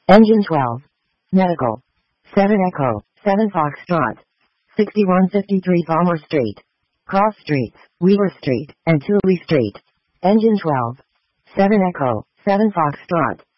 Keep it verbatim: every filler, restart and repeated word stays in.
Engine twelve. Medical. seven Echo, seven Foxtrot. sixty-one fifty-three Palmer Street. Cross Streets, Wheeler Street, and Tooley Street. Engine twelve. seven Echo, seven Foxtrot.